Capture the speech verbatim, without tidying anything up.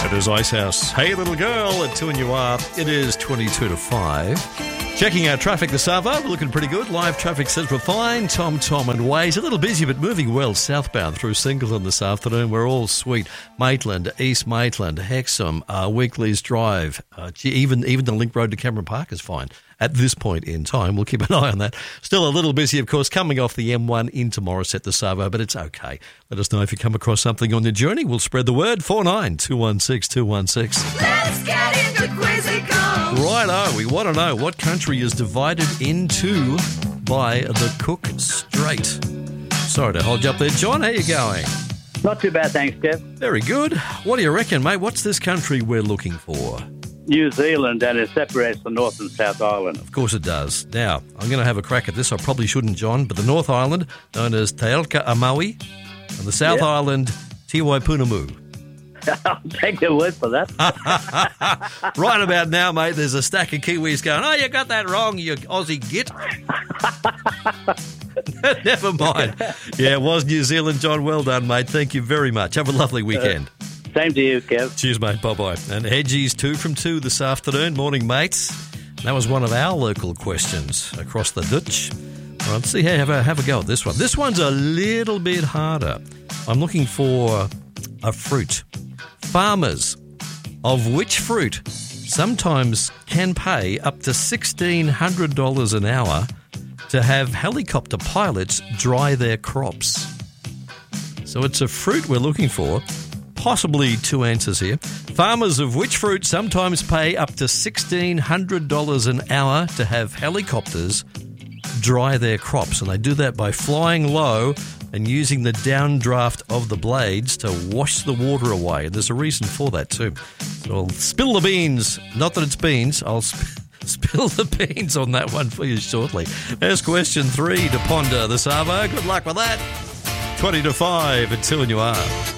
It is Icehouse. Hey, little girl, at two and you are. It is twenty-two to five. Checking our traffic this hour. We're looking pretty good. Live traffic says we're fine. Tom, Tom and Waze. A little busy, but moving well southbound through Singleton this afternoon. We're all sweet. Maitland, East Maitland, Hexham, uh, Weekleys Drive. Uh, even, even the link road to Cameron Park is fine. At this point in time, we'll keep an eye on that. Still a little busy, of course, coming off the M one into Morisset, the Savo, but it's okay. Let us know if you come across something on your journey. We'll spread the word. four nine two one six two one six. Let's get into Quizzical. Righto, we want to know what country is divided into by the Cook Strait. Sorry to hold you up there, John. How you going? Not too bad, thanks, Kev. Very good. What do you reckon, mate? What's this country we're looking for? New Zealand, and it separates the North and South Island. Of course it does. Now, I'm going to have a crack at this. I probably shouldn't, John, but the North Island, known as Te Aroha Maui, and the South Yep. Island, Te Waipunamu. I'll take your word for that. Right about now, mate, there's a stack of Kiwis going, oh, you got that wrong, you Aussie git. Never mind. Yeah, it was New Zealand, John. Well done, mate. Thank you very much. Have a lovely weekend. Uh, same to you, Kev. Cheers, mate. Bye-bye. And Hedgies, two from two this afternoon. Morning, mates. That was one of our local questions across the ditch. All right, let's see, have a, have a go at this one. This one's a little bit harder. I'm looking for a fruit. Farmers of which fruit sometimes can pay up to sixteen hundred dollars an hour to have helicopter pilots dry their crops. So it's a fruit we're looking for. Possibly two answers here. Farmers of which fruit sometimes pay up to sixteen hundred dollars an hour to have helicopters dry their crops. And they do that by flying low and using the downdraft of the blades to wash the water away. And there's a reason for that too. So I'll spill the beans. Not that it's beans. I'll sp- spill the beans on that one for you shortly. There's question three to ponder this hour. Good luck with that. twenty to five at two and you are.